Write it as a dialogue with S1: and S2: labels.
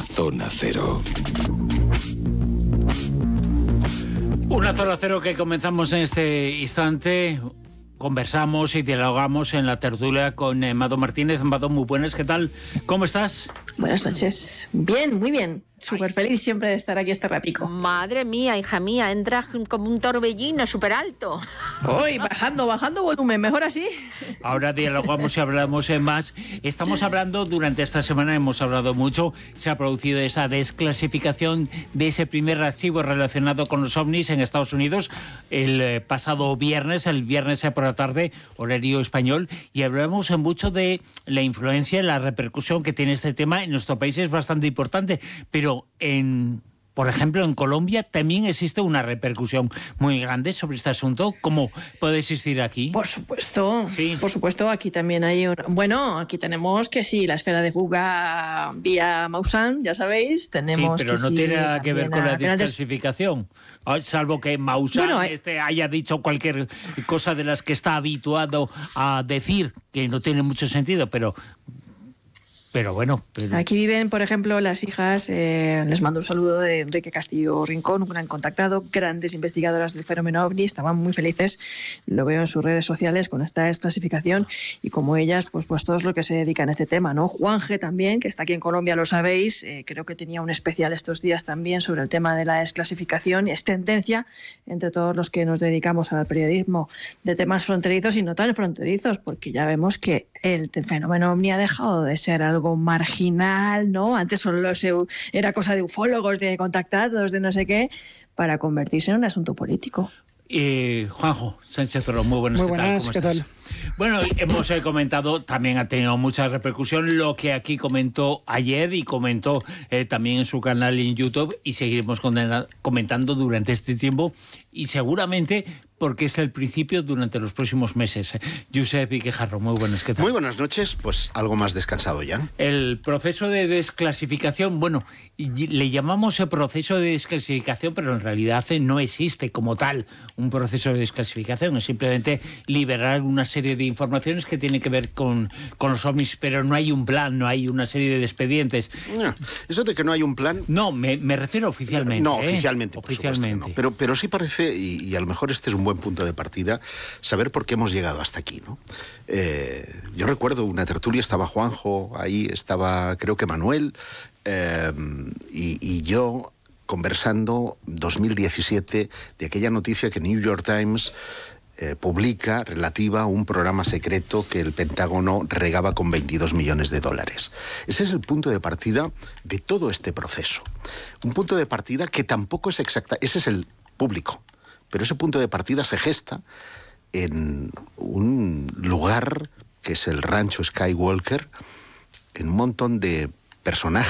S1: Una zona cero.
S2: Una zona cero que comenzamos en este instante. Conversamos y dialogamos en la tertulia con Mado Martínez. Mado, muy buenas, ¿qué tal? ¿Cómo estás?
S3: Buenas noches. Bien, muy bien. Súper feliz siempre de estar aquí este ratico.
S4: Madre mía, hija mía, entras como un torbellino súper alto.
S3: Hoy bajando volumen, mejor así.
S2: Ahora dialogamos y hablamos más. Estamos hablando, durante esta semana hemos hablado mucho, se ha producido esa desclasificación de ese primer archivo relacionado con los ovnis en Estados Unidos el pasado viernes, por la tarde, horario español, y hablamos mucho de la influencia y la repercusión que tiene este tema en nuestro país. Es bastante importante, pero por ejemplo, en Colombia también existe una repercusión muy grande sobre este asunto. ¿Cómo puede existir aquí?
S3: Por supuesto,
S2: sí.
S3: Por supuesto, aquí también hay Bueno, aquí tenemos que sí, la esfera de Guga vía Maussan, ya sabéis, tenemos
S2: sí, pero
S3: que
S2: no
S3: sí,
S2: tiene nada que ver con la desclasificación. Salvo que Maussan haya dicho cualquier cosa de las que está habituado a decir, que no tiene mucho sentido, pero bueno.
S3: Aquí viven, por ejemplo, las hijas, les mando un saludo de Enrique Castillo Rincón, un gran contactado, grandes investigadoras del fenómeno OVNI, estaban muy felices, lo veo en sus redes sociales con esta desclasificación, y como ellas, pues todos los que se dedican a este tema, ¿no? Juanje también, que está aquí en Colombia, lo sabéis, creo que tenía un especial estos días también sobre el tema de la desclasificación, es tendencia entre todos los que nos dedicamos al periodismo de temas fronterizos y no tan fronterizos, porque ya vemos que el fenómeno OVNI ha dejado de ser algo marginal, ¿no? Antes solo era cosa de ufólogos, de contactados, de no sé qué, para convertirse en un asunto político.
S2: Juanjo Sánchez Toro, muy buenas.
S5: Muy buenas, ¿qué tal?
S2: Bueno, hemos comentado, también ha tenido mucha repercusión lo que aquí comentó ayer y comentó también en su canal en YouTube, y seguiremos comentando durante este tiempo, y seguramente porque es el principio durante los próximos meses. Josep Iquejarro, muy buenas, ¿qué tal?
S6: Muy buenas noches, pues algo más descansado ya.
S2: El proceso de desclasificación, bueno, le llamamos el proceso de desclasificación, pero en realidad no existe como tal un proceso de desclasificación, es simplemente liberar una serie de informaciones que tienen que ver con los ovnis, pero no hay un plan, no hay una serie de expedientes.
S6: No, eso de que no hay un plan...
S2: No, me refiero oficialmente.
S6: No, oficialmente.
S2: Oficialmente.
S6: No. Pero sí parece, y a lo mejor este es un buen punto de partida, saber por qué hemos llegado hasta aquí, ¿no? Yo recuerdo una tertulia, estaba Juanjo, ahí estaba creo que Manuel, y yo conversando 2017 de aquella noticia que New York Times publica relativa a un programa secreto que el Pentágono regaba con $22 millones. Ese es el punto de partida de todo este proceso. Un punto de partida que tampoco es exacta, ese es el público, pero ese punto de partida se gesta en un lugar que es el rancho Skywalker, en un montón de personajes